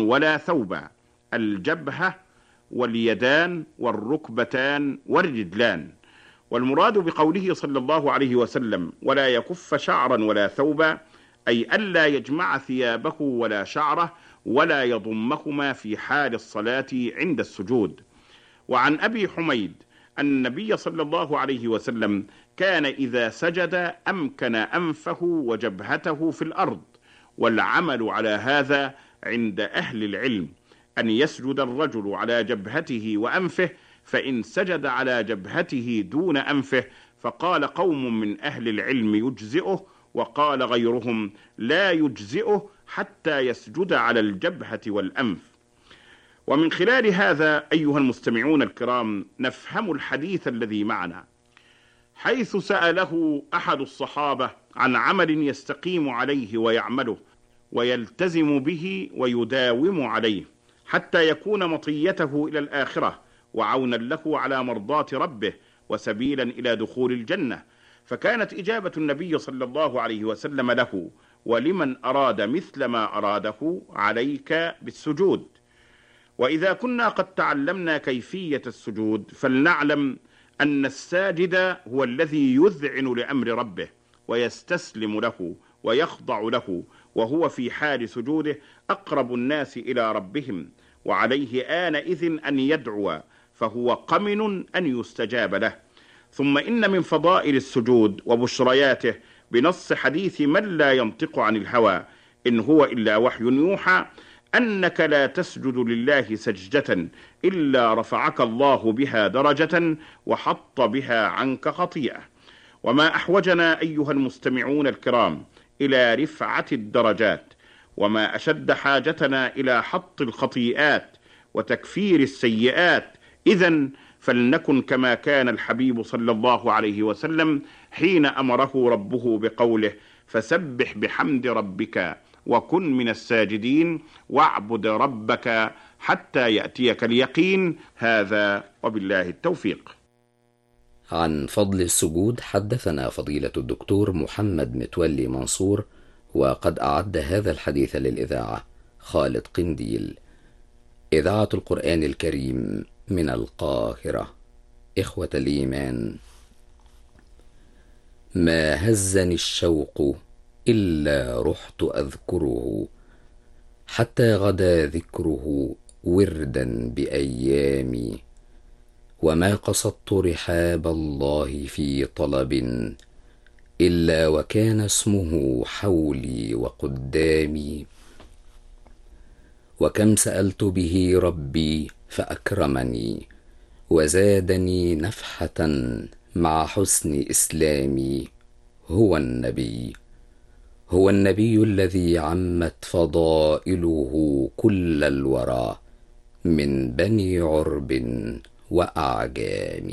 ولا ثوبا، الجبهة واليدان والركبتان والرجلان. والمراد بقوله صلى الله عليه وسلم ولا يكف شعرا ولا ثوبا، أي ألا يجمع ثيابه ولا شعره ولا يضمهما في حال الصلاة عند السجود. وعن أبي حميد أن النبي صلى الله عليه وسلم كان إذا سجد أمكن أنفه وجبهته في الأرض. والعمل على هذا عند أهل العلم أن يسجد الرجل على جبهته وأنفه، فإن سجد على جبهته دون أنفه فقال قوم من أهل العلم يجزئه، وقال غيرهم لا يجزئه حتى يسجد على الجبهة والأنف. ومن خلال هذا أيها المستمعون الكرام نفهم الحديث الذي معنا، حيث سأله أحد الصحابة عن عمل يستقيم عليه ويعمله ويلتزم به ويداوم عليه حتى يكون مطيته إلى الآخرة وعونا له على مرضاة ربه وسبيلا إلى دخول الجنة. فكانت إجابة النبي صلى الله عليه وسلم له ولمن أراد مثل ما أراده عليك بالسجود. وإذا كنا قد تعلمنا كيفية السجود فلنعلم أن الساجد هو الذي يذعن لأمر ربه ويستسلم له ويخضع له، وهو في حال سجوده أقرب الناس إلى ربهم، وعليه آنئذ أن يدعو، فهو قمن أن يستجاب له. ثم إن من فضائل السجود وبشرياته بنص حديث من لا ينطق عن الهوى إن هو إلا وحي يوحى أنك لا تسجد لله سجدة إلا رفعك الله بها درجة وحط بها عنك خطيئة. وما أحوجنا أيها المستمعون الكرام إلى رفعة الدرجات، وما أشد حاجتنا إلى حط الخطيئات وتكفير السيئات. إذن فلنكن كما كان الحبيب صلى الله عليه وسلم حين أمره ربه بقوله فسبح بحمد ربك وكن من الساجدين واعبد ربك حتى يأتيك اليقين. هذا وبالله التوفيق. عن فضل السجود حدثنا فضيلة الدكتور محمد متولي منصور، وقد أعد هذا الحديث للإذاعة خالد قنديل. إذاعة القرآن الكريم من القاهرة. إخوة الإيمان، ما هزني الشوق إلا رحت أذكره، حتى غدا ذكره وردا بأيامي، وما قصدت رحاب الله في طلب إلا وكان اسمه حولي وقدامي، وكم سألت به ربي فأكرمني وزادني نفحة مع حسن إسلامي. هو النبي الذي عمت فضائله كل الورى من بني عرب وأعجام.